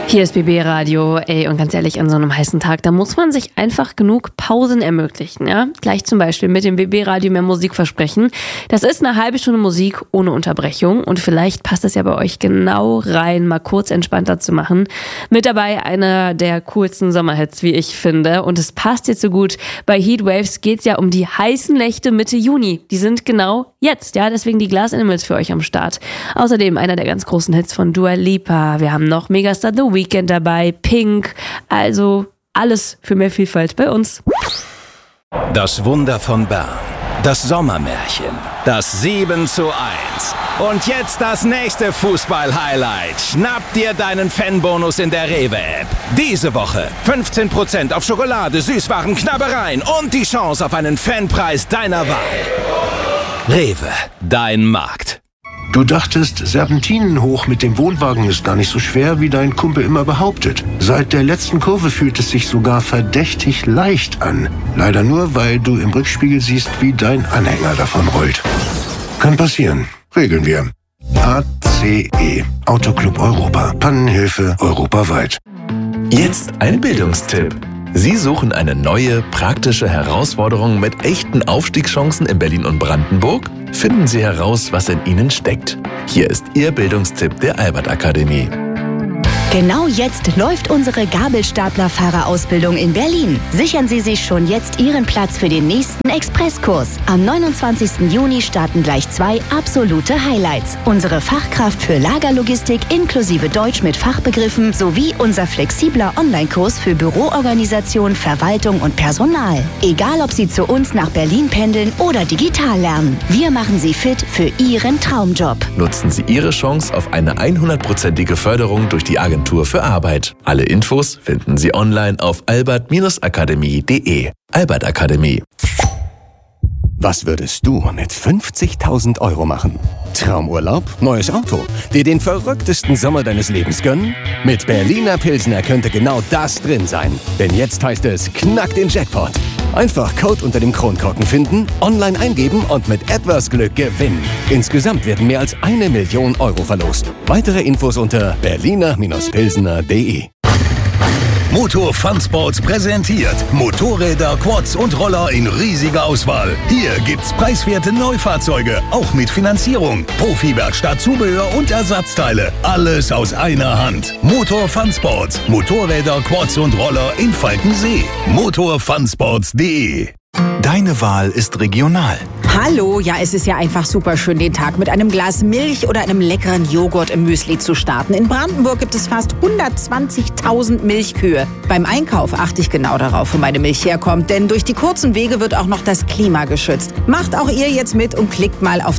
Hier ist BB Radio, und ganz ehrlich, an so einem heißen Tag, da muss man sich einfach genug Pausen ermöglichen, ja? Gleich zum Beispiel mit dem BB Radio mehr Musik versprechen. Das ist eine halbe Stunde Musik ohne Unterbrechung und vielleicht passt es ja bei euch genau rein, mal kurz entspannter zu machen. Mit dabei einer der coolsten Sommerhits, wie ich finde, und es passt jetzt so gut. Bei Heatwaves geht's ja um die heißen Nächte Mitte Juni. Die sind genau jetzt, ja? Deswegen die Glass Animals für euch am Start. Außerdem einer der ganz großen Hits von Dua Lipa. Wir haben noch Megastar The Weeknd dabei, Pink, also alles für mehr Vielfalt bei uns. Das Wunder von Bern, das Sommermärchen, das 7:1 und jetzt das nächste Fußball-Highlight. Schnapp dir deinen Fanbonus in der Rewe-App. Diese Woche 15% auf Schokolade, Süßwaren, Knabbereien und die Chance auf einen Fanpreis deiner Wahl. Rewe, dein Markt. Du dachtest, Serpentinen hoch mit dem Wohnwagen ist gar nicht so schwer, wie dein Kumpel immer behauptet. Seit der letzten Kurve fühlt es sich sogar verdächtig leicht an. Leider nur, weil du im Rückspiegel siehst, wie dein Anhänger davon rollt. Kann passieren. Regeln wir. ACE. Autoclub Europa. Pannenhilfe europaweit. Jetzt ein Bildungstipp. Sie suchen eine neue, praktische Herausforderung mit echten Aufstiegschancen in Berlin und Brandenburg? Finden Sie heraus, was in Ihnen steckt. Hier ist Ihr Bildungstipp der Albert-Akademie. Genau jetzt läuft unsere Gabelstaplerfahrerausbildung in Berlin. Sichern Sie sich schon jetzt Ihren Platz für den nächsten Expresskurs. Am 29. Juni starten gleich 2 absolute Highlights. Unsere Fachkraft für Lagerlogistik inklusive Deutsch mit Fachbegriffen sowie unser flexibler Online-Kurs für Büroorganisation, Verwaltung und Personal. Egal, ob Sie zu uns nach Berlin pendeln oder digital lernen. Wir machen Sie fit für Ihren Traumjob. Nutzen Sie Ihre Chance auf eine 100%ige Förderung durch die Agentur für Arbeit. Alle Infos finden Sie online auf albert-akademie.de. Albert Akademie. Was würdest du mit 50.000 € machen? Traumurlaub? Neues Auto? Dir den verrücktesten Sommer deines Lebens gönnen? Mit Berliner Pilsner könnte genau das drin sein. Denn jetzt heißt es, knack den Jackpot. Einfach Code unter dem Kronkorken finden, online eingeben und mit etwas Glück gewinnen. Insgesamt werden mehr als 1 Million € verlost. Weitere Infos unter berliner-pilsner.de. Motor Fun Sports präsentiert Motorräder, Quads und Roller in riesiger Auswahl. Hier gibt's preiswerte Neufahrzeuge, auch mit Finanzierung, Profi-Werkstatt, Zubehör und Ersatzteile. Alles aus einer Hand. Motor Fun Sports. Motorräder, Quads und Roller in Falkensee. motorfunsports.de. Deine Wahl ist regional. Hallo, ja, es ist ja einfach super schön, den Tag mit einem Glas Milch oder einem leckeren Joghurt im Müsli zu starten. In Brandenburg gibt es fast 120.000 Milchkühe. Beim Einkauf achte ich genau darauf, wo meine Milch herkommt, denn durch die kurzen Wege wird auch noch das Klima geschützt. Macht auch ihr jetzt mit und klickt mal auf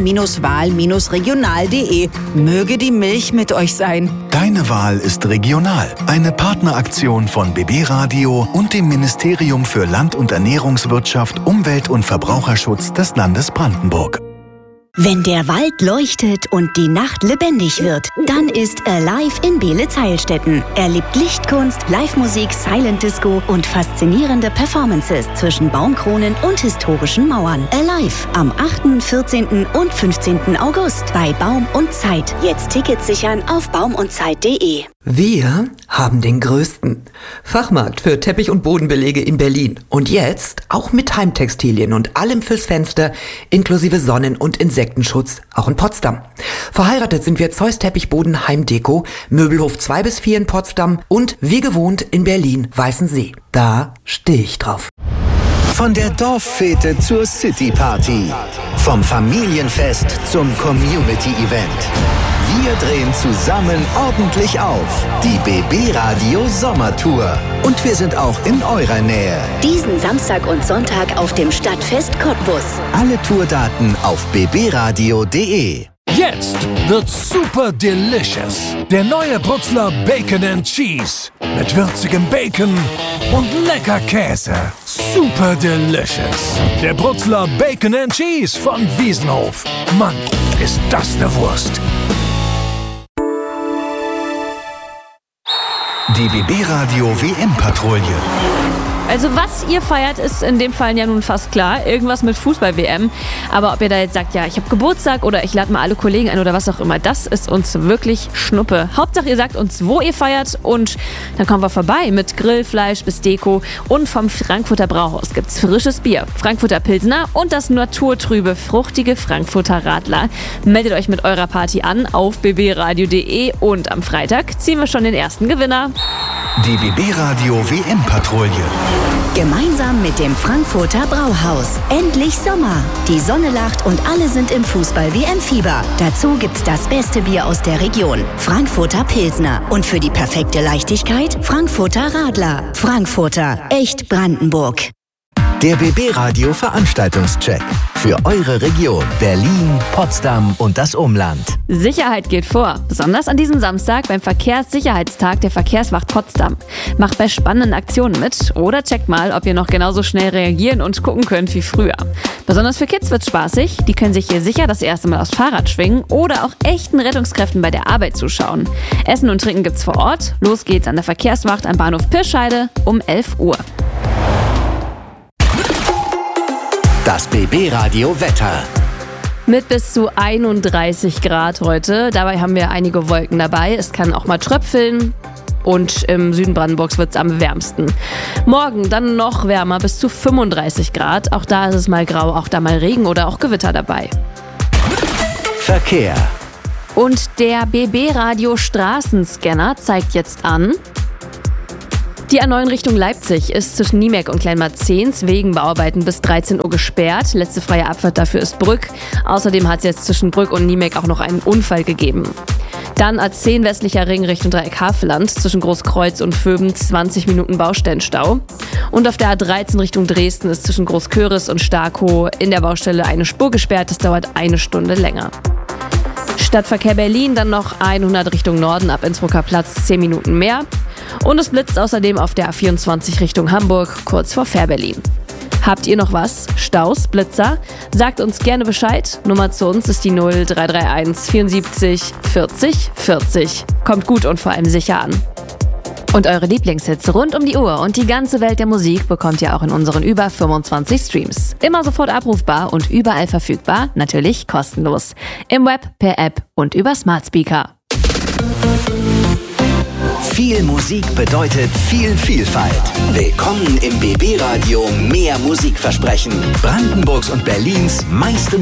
deine-wahl-regional.de. Möge die Milch mit euch sein. Deine Wahl ist regional. Eine Partneraktion von BB Radio und dem Ministerium für Land- und Ernährungswirtschaft, Umwelt- und Verbraucherschutz des Landes Brandenburg. Wenn der Wald leuchtet und die Nacht lebendig wird, dann ist Alive in Beelitz-Heilstätten. Erlebt Lichtkunst, Live-Musik, Silent Disco und faszinierende Performances zwischen Baumkronen und historischen Mauern. Alive am 8., 14. und 15. August bei Baum und Zeit. Jetzt Tickets sichern auf baumundzeit.de. Wir haben den größten Fachmarkt für Teppich- und Bodenbelege in Berlin. Und jetzt auch mit Heimtextilien und allem fürs Fenster, inklusive Sonnen- und Insektenschutz, auch in Potsdam. Verheiratet sind wir Zeus Teppichboden Heimdeko, Möbelhof 2-4 in Potsdam und wie gewohnt in Berlin Weißensee. Da stehe ich drauf. Von der Dorffete zur City-Party. Vom Familienfest zum Community-Event. Wir drehen zusammen ordentlich auf. Die BB Radio Sommertour. Und wir sind auch in eurer Nähe. Diesen Samstag und Sonntag auf dem Stadtfest Cottbus. Alle Tourdaten auf bbradio.de. Jetzt wird's super delicious. Der neue Brutzler Bacon and Cheese. Mit würzigem Bacon und lecker Käse. Super delicious. Der Brutzler Bacon and Cheese von Wiesenhof. Mann, ist das eine Wurst. Die BB Radio WM-Patrouille. Also was ihr feiert, ist in dem Fall ja nun fast klar. Irgendwas mit Fußball-WM. Aber ob ihr da jetzt sagt, ja, ich habe Geburtstag oder ich lade mal alle Kollegen ein oder was auch immer, das ist uns wirklich Schnuppe. Hauptsache, ihr sagt uns, wo ihr feiert und dann kommen wir vorbei mit Grillfleisch bis Deko. Und vom Frankfurter Brauhaus gibt's frisches Bier, Frankfurter Pilsner und das naturtrübe, fruchtige Frankfurter Radler. Meldet euch mit eurer Party an auf bbradio.de und am Freitag ziehen wir schon den ersten Gewinner. Die BB Radio WM-Patrouille. Gemeinsam mit dem Frankfurter Brauhaus. Endlich Sommer. Die Sonne lacht und alle sind im Fußball-WM-Fieber. Dazu gibt's das beste Bier aus der Region. Frankfurter Pilsner. Und für die perfekte Leichtigkeit Frankfurter Radler. Frankfurter. Echt Brandenburg. Der BB Radio Veranstaltungscheck. Für eure Region Berlin, Potsdam und das Umland. Sicherheit geht vor. Besonders an diesem Samstag beim Verkehrssicherheitstag der Verkehrswacht Potsdam. Macht bei spannenden Aktionen mit oder checkt mal, ob ihr noch genauso schnell reagieren und gucken könnt wie früher. Besonders für Kids wird's spaßig. Die können sich hier sicher das erste Mal aufs Fahrrad schwingen oder auch echten Rettungskräften bei der Arbeit zuschauen. Essen und Trinken gibt's vor Ort. Los geht's an der Verkehrswacht am Bahnhof Pirscheide um 11 Uhr. Das BB Radio Wetter. Mit bis zu 31 Grad heute. Dabei haben wir einige Wolken dabei. Es kann auch mal tröpfeln. Und im Süden Brandenburgs wird es am wärmsten. Morgen dann noch wärmer, bis zu 35 Grad. Auch da ist es mal grau, auch da mal Regen oder auch Gewitter dabei. Verkehr. Und der BB Radio Straßenscanner zeigt jetzt an: Die A9 Richtung Leipzig ist zwischen Niemek und Kleinmarzehns wegen Bauarbeiten bis 13 Uhr gesperrt. Letzte freie Abfahrt dafür ist Brück. Außerdem hat es jetzt zwischen Brück und Niemek auch noch einen Unfall gegeben. Dann A10 westlicher Ring Richtung Dreieck Havelland zwischen Großkreuz und Vöben 20 Minuten Baustellenstau. Und auf der A13 Richtung Dresden ist zwischen Großköris und Starkow in der Baustelle eine Spur gesperrt. Das dauert eine Stunde länger. Stadtverkehr Berlin dann noch 100 Richtung Norden ab Innsbrucker Platz 10 Minuten mehr. Und es blitzt außerdem auf der A24 Richtung Hamburg, kurz vor Fährberlin. Habt ihr noch was? Staus, Blitzer? Sagt uns gerne Bescheid. Nummer zu uns ist die 0331 74 40 40. Kommt gut und vor allem sicher an. Und eure Lieblingshits rund um die Uhr und die ganze Welt der Musik bekommt ihr auch in unseren über 25 Streams. Immer sofort abrufbar und überall verfügbar, natürlich kostenlos. Im Web, per App und über Smart Speaker. Viel Musik bedeutet viel Vielfalt. Willkommen im BB Radio Mehr Musikversprechen. Brandenburgs und Berlins meiste